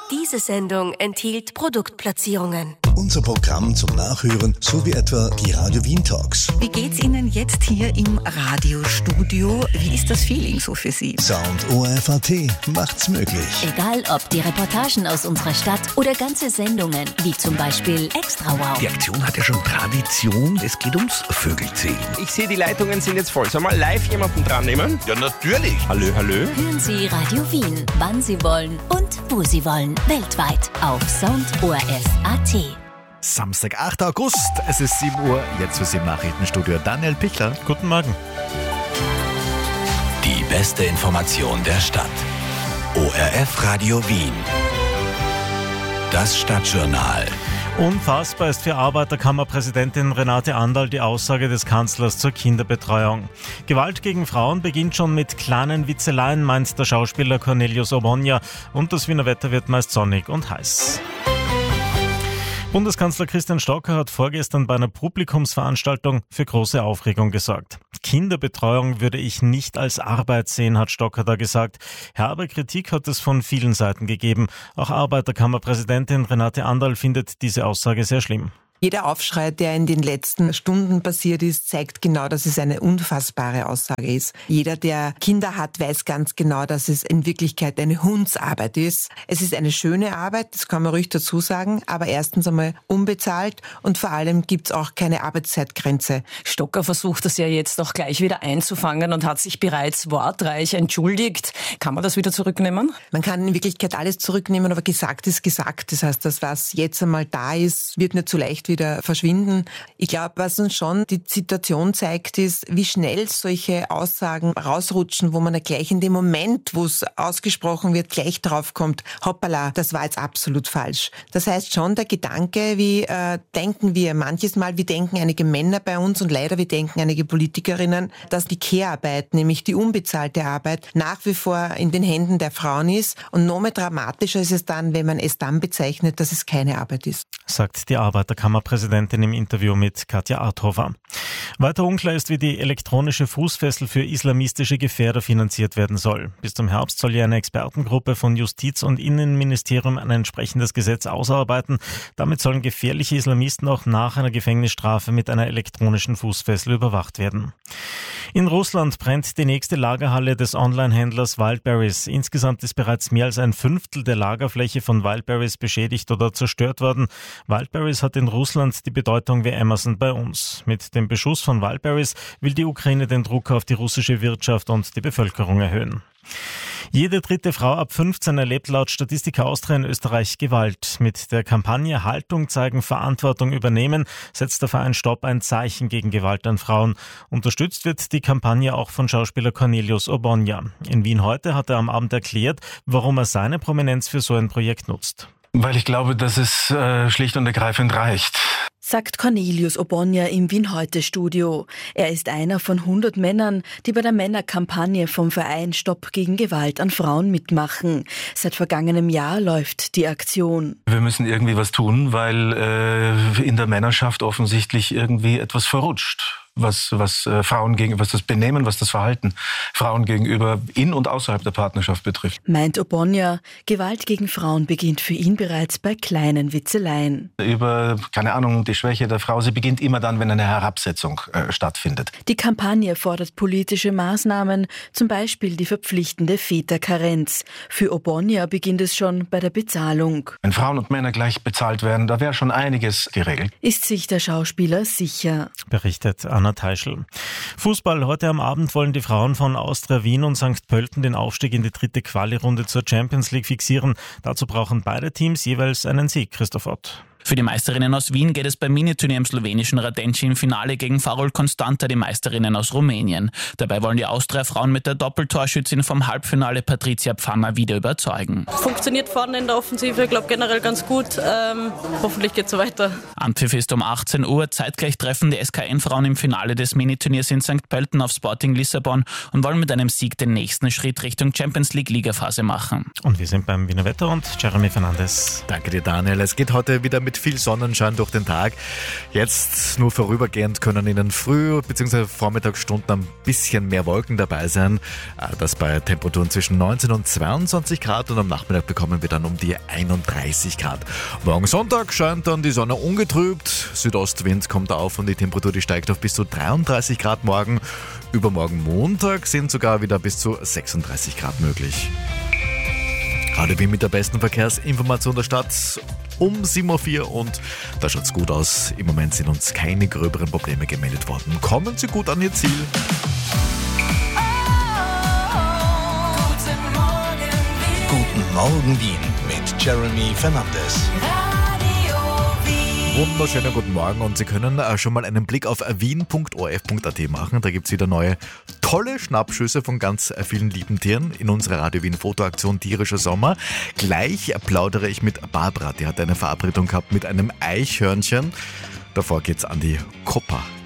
Diese Sendung enthielt Produktplatzierungen. Unser Programm zum Nachhören sowie etwa die Radio Wien Talks. Wie geht's Ihnen jetzt hier im Radiostudio? Wie ist das Feeling so für Sie? Sound ORF.at macht's möglich. Egal ob die Reportagen aus unserer Stadt oder ganze Sendungen, wie zum Beispiel Extra Wow. Die Aktion hat ja schon Tradition, es geht ums Vögelzählen. Ich sehe, die Leitungen sind jetzt voll. Sollen wir live jemanden dran nehmen? Ja, natürlich. Hallo. Hören Sie Radio Wien, wann Sie wollen und wo Sie wollen. Weltweit auf Sound ORF.at. Samstag, 8. August, es ist 7 Uhr, jetzt für Sie im Nachrichtenstudio Daniel Pichler. Guten Morgen. Die beste Information der Stadt. ORF Radio Wien. Das Stadtjournal. Unfassbar ist für Arbeiterkammerpräsidentin Renate Anderl die Aussage des Kanzlers zur Kinderbetreuung. Gewalt gegen Frauen beginnt schon mit kleinen Witzeleien, meint der Schauspieler Cornelius Obonya. Und das Wiener Wetter wird meist sonnig und heiß. Bundeskanzler Christian Stocker hat vorgestern bei einer Publikumsveranstaltung für große Aufregung gesorgt. Kinderbetreuung würde ich nicht als Arbeit sehen, hat Stocker da gesagt. Herbe Kritik hat es von vielen Seiten gegeben. Auch Arbeiterkammerpräsidentin Renate Anderl findet diese Aussage sehr schlimm. Jeder Aufschrei, der in den letzten Stunden passiert ist, zeigt genau, dass es eine unfassbare Aussage ist. Jeder, der Kinder hat, weiß ganz genau, dass es in Wirklichkeit eine Hundsarbeit ist. Es ist eine schöne Arbeit, das kann man ruhig dazu sagen, aber erstens einmal unbezahlt und vor allem gibt es auch keine Arbeitszeitgrenze. Stocker versucht das ja jetzt auch gleich wieder einzufangen und hat sich bereits wortreich entschuldigt. Kann man das wieder zurücknehmen? Man kann in Wirklichkeit alles zurücknehmen, aber gesagt ist gesagt. Das heißt, das, was jetzt einmal da ist, wird nicht so leicht wieder verschwinden. Ich glaube, was uns schon die Situation zeigt, ist, wie schnell solche Aussagen rausrutschen, wo man ja gleich in dem Moment, wo es ausgesprochen wird, gleich drauf kommt, hoppala, das war jetzt absolut falsch. Das heißt schon, der Gedanke, wie denken wir manches Mal, wie denken einige Männer bei uns und leider wie denken einige Politikerinnen, dass die Care-Arbeit, nämlich die unbezahlte Arbeit, nach wie vor in den Händen der Frauen ist. Und noch mehr dramatischer ist es dann, wenn man es dann bezeichnet, dass es keine Arbeit ist. Sagt die Arbeiterkammerpräsidentin im Interview mit Katja Arthofer. Weiter unklar ist, wie die elektronische Fußfessel für islamistische Gefährder finanziert werden soll. Bis zum Herbst soll ja eine Expertengruppe von Justiz- und Innenministerium ein entsprechendes Gesetz ausarbeiten. Damit sollen gefährliche Islamisten auch nach einer Gefängnisstrafe mit einer elektronischen Fußfessel überwacht werden. In Russland brennt die nächste Lagerhalle des Online-Händlers Wildberries. Insgesamt ist bereits mehr als ein Fünftel der Lagerfläche von Wildberries beschädigt oder zerstört worden. Wildberries hat in Russland die Bedeutung wie Amazon bei uns. Mit dem Beschuss von Wildberries will die Ukraine den Druck auf die russische Wirtschaft und die Bevölkerung erhöhen. Jede dritte Frau ab 15 erlebt laut Statistik Austria in Österreich Gewalt. Mit der Kampagne Haltung zeigen, Verantwortung übernehmen setzt der Verein Stopp ein Zeichen gegen Gewalt an Frauen. Unterstützt wird die Kampagne auch von Schauspieler Cornelius Obonya. In Wien heute hat er am Abend erklärt, warum er seine Prominenz für so ein Projekt nutzt. Weil ich glaube, dass es schlicht und ergreifend reicht. Sagt Cornelius Obonya im Wien-Heute-Studio. Er ist einer von 100 Männern, die bei der Männerkampagne vom Verein Stopp gegen Gewalt an Frauen mitmachen. Seit vergangenem Jahr läuft die Aktion. Wir müssen irgendwie was tun, weil in der Männerschaft offensichtlich irgendwie etwas verrutscht. Was Frauen gegenüber, was das Benehmen, was das Verhalten Frauen gegenüber in und außerhalb der Partnerschaft betrifft. Meint Obonya, Gewalt gegen Frauen beginnt für ihn bereits bei kleinen Witzeleien. Über, keine Ahnung, die Schwäche der Frau, sie beginnt immer dann, wenn eine Herabsetzung stattfindet. Die Kampagne fordert politische Maßnahmen, zum Beispiel die verpflichtende Väterkarenz. Für Obonya beginnt es schon bei der Bezahlung. Wenn Frauen und Männer gleich bezahlt werden, da wäre schon einiges geregelt. Ist sich der Schauspieler sicher. Berichtet Anna Teichel. Fußball. Heute am Abend wollen die Frauen von Austria Wien und St. Pölten den Aufstieg in die dritte Quali-Runde zur Champions League fixieren. Dazu brauchen beide Teams jeweils einen Sieg. Christoph Ott. Für die Meisterinnen aus Wien geht es beim Miniturnier im slowenischen Radenci im Finale gegen Farol Constanta, die Meisterinnen aus Rumänien. Dabei wollen die Austria-Frauen mit der Doppeltorschützin vom Halbfinale Patricia Pfanner wieder überzeugen. Funktioniert vorne in der Offensive, ich glaube generell ganz gut. Hoffentlich geht es so weiter. Anpfiff ist um 18 Uhr. Zeitgleich treffen die SKN-Frauen im Finale des Miniturniers in St. Pölten auf Sporting Lissabon und wollen mit einem Sieg den nächsten Schritt Richtung Champions League-Ligaphase machen. Und wir sind beim Wiener Wetter und Jeremy Fernandes. Danke dir, Daniel. Es geht heute wieder mit mit viel Sonnenschein durch den Tag. Jetzt nur vorübergehend können in den Früh- bzw. Vormittagsstunden ein bisschen mehr Wolken dabei sein. Das bei Temperaturen zwischen 19 und 22 Grad und am Nachmittag bekommen wir dann um die 31 Grad. Morgen Sonntag scheint dann die Sonne ungetrübt. Südostwind kommt auf und die Temperatur die steigt auf bis zu 33 Grad morgen. Übermorgen Montag sind sogar wieder bis zu 36 Grad möglich. Radio Wien mit der besten Verkehrsinformation der Stadt um 7.04 Uhr und da schaut's gut aus. Im Moment sind uns keine gröberen Probleme gemeldet worden. Kommen Sie gut an Ihr Ziel. Guten Morgen Wien mit Jeremy Fernandes. Wunderschönen guten Morgen und Sie können schon mal einen Blick auf wien.orf.at machen. Da gibt es wieder neue tolle Schnappschüsse von ganz vielen lieben Tieren in unserer Radio Wien Fotoaktion Tierischer Sommer. Gleich plaudere ich mit Barbara, die hat eine Verabredung gehabt mit einem Eichhörnchen. Davor geht's an die Koppa.